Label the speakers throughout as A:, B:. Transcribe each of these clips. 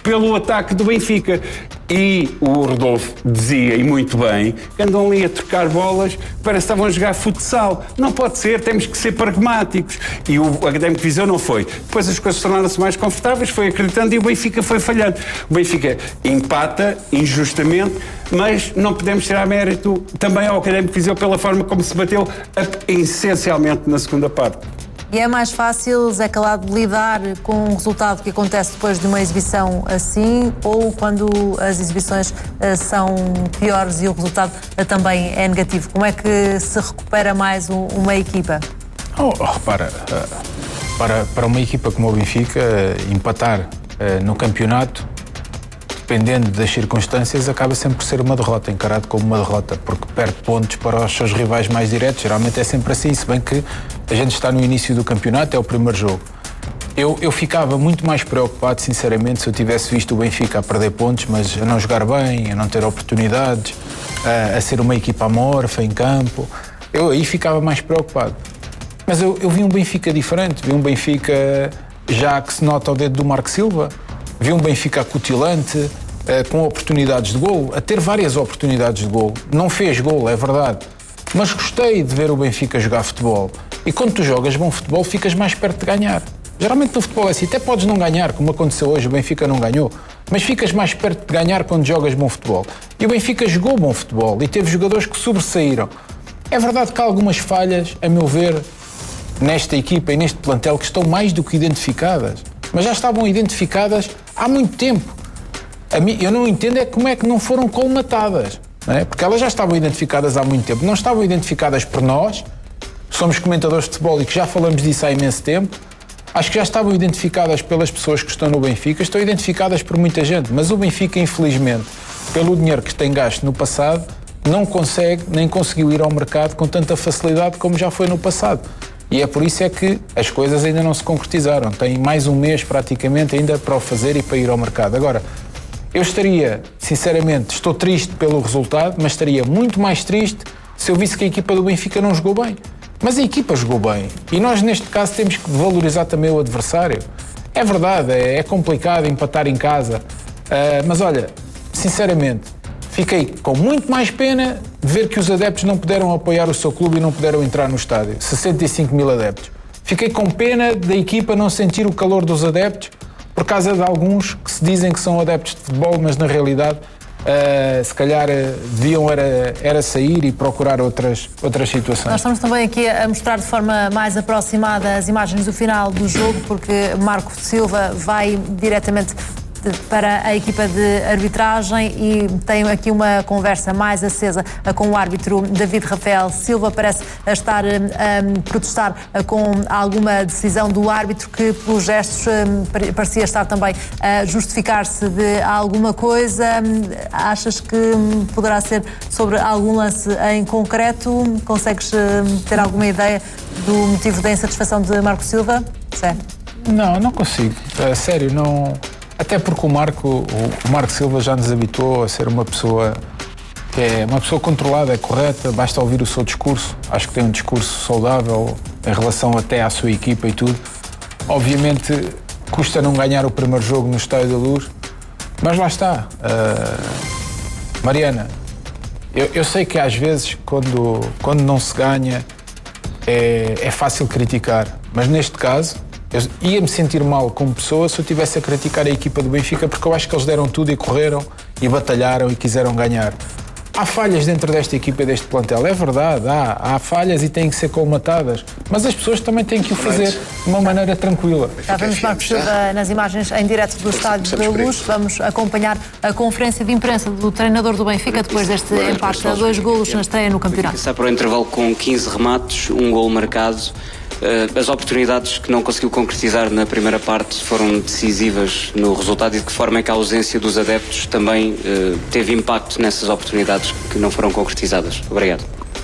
A: pelo ataque do Benfica. E o Rodolfo dizia, e muito bem, que andam ali a trocar bolas, parece que estavam a jogar futsal. Não pode ser, temos que ser pragmáticos. E o Académico de Viseu não foi. Depois as coisas tornaram-se mais confortáveis, foi acreditando e o Benfica foi falhando. O Benfica empata, injustamente, mas não podemos tirar mérito também ao Académico de Viseu pela forma como se bateu, essencialmente na segunda parte.
B: E é mais fácil, Zé Calado, lidar com um resultado que acontece depois de uma exibição assim, ou quando as exibições são piores e o resultado também é negativo? Como é que se recupera mais uma equipa?
C: Repara, para uma equipa como o Benfica, empatar no campeonato, dependendo das circunstâncias, acaba sempre por ser uma derrota, encarado como uma derrota, porque perde pontos para os seus rivais mais diretos. Geralmente é sempre assim, se bem que a gente está no início do campeonato, é o primeiro jogo. Eu ficava muito mais preocupado, sinceramente, se eu tivesse visto o Benfica a perder pontos, mas a não jogar bem, a não ter oportunidades, a ser uma equipa amorfa em campo. Eu aí ficava mais preocupado. Mas eu vi um Benfica diferente, vi um Benfica já que se nota ao dedo do Marco Silva, vi um Benfica acutilante, com oportunidades de golo, a ter várias oportunidades de golo. Não fez golo, é verdade, mas gostei de ver o Benfica jogar futebol. E quando tu jogas bom futebol, ficas mais perto de ganhar. Geralmente no futebol é assim, até podes não ganhar, como aconteceu hoje, o Benfica não ganhou, mas ficas mais perto de ganhar quando jogas bom futebol. E o Benfica jogou bom futebol e teve jogadores que sobressaíram. É verdade que há algumas falhas, a meu ver, nesta equipa e neste plantel que estão mais do que identificadas, mas já estavam identificadas há muito tempo. Eu não entendo é como é que não foram colmatadas, não é? Porque elas já estavam identificadas há muito tempo. Não estavam identificadas por nós, somos comentadores de futebol e que já falamos disso há imenso tempo. Acho que já estavam identificadas pelas pessoas que estão no Benfica, estão identificadas por muita gente, mas o Benfica, infelizmente, pelo dinheiro que tem gasto no passado, não consegue, nem conseguiu ir ao mercado com tanta facilidade como já foi no passado. E é por isso é que as coisas ainda não se concretizaram. Tem mais um mês praticamente ainda para o fazer e para ir ao mercado. Agora, eu estaria, sinceramente, estou triste pelo resultado, mas estaria muito mais triste se eu visse que a equipa do Benfica não jogou bem. Mas a equipa jogou bem. E nós, neste caso, temos que valorizar também o adversário. É verdade, é complicado empatar em casa. Mas olha, sinceramente, fiquei com muito mais pena de ver que os adeptos não puderam apoiar o seu clube e não puderam entrar no estádio. 65 mil adeptos. Fiquei com pena da equipa não sentir o calor dos adeptos por causa de alguns que se dizem que são adeptos de futebol, mas na realidade se calhar deviam era sair e procurar outras situações.
B: Nós estamos também aqui a mostrar de forma mais aproximada as imagens do final do jogo, porque Marco Silva vai diretamente para a equipa de arbitragem e tem aqui uma conversa mais acesa com o árbitro David Rafael Silva. Parece estar a protestar com alguma decisão do árbitro que, pelos gestos, parecia estar também a justificar-se de alguma coisa. Achas que poderá ser sobre algum lance em concreto? Consegues ter alguma ideia do motivo da insatisfação de Marco Silva? Sério?
C: Não consigo. Sério, não... Até porque o Marco Silva já nos habituou a ser uma pessoa que é uma pessoa controlada, é correta, basta ouvir o seu discurso. Acho que tem um discurso saudável em relação até à sua equipa e tudo. Obviamente custa não ganhar o primeiro jogo no Estádio da Luz, mas lá está. Mariana, eu sei que às vezes quando não se ganha é fácil criticar, mas neste caso eu ia-me sentir mal como pessoa se eu estivesse a criticar a equipa do Benfica, porque eu acho que eles deram tudo e correram e batalharam e quiseram ganhar. Há falhas dentro desta equipa e deste plantel, é verdade, há falhas e têm que ser colmatadas, mas as pessoas também têm que o fazer de uma maneira tranquila.
B: Já vemos Marco Silva nas imagens em direto do Estádio da Luz. Vamos acompanhar a conferência de imprensa do treinador do Benfica depois deste empate a 2 golos na estreia no campeonato.
D: Está para o intervalo com 15 remates, 1 golo marcado. As oportunidades que não conseguiu concretizar na primeira parte foram decisivas no resultado e de que forma é que a ausência dos adeptos também teve impacto nessas oportunidades que não foram concretizadas? Obrigado.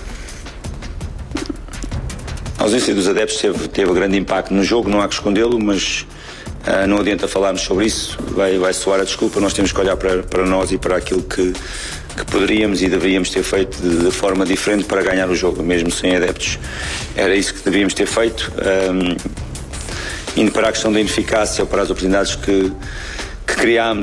E: A ausência dos adeptos teve grande impacto no jogo, não há que escondê-lo, mas não adianta falarmos sobre isso, vai soar a desculpa. Nós temos que olhar para nós e para aquilo que poderíamos e deveríamos ter feito de forma diferente para ganhar o jogo, mesmo sem adeptos. Era isso que deveríamos ter feito. Indo para a questão da ineficácia ou para as oportunidades que criámos,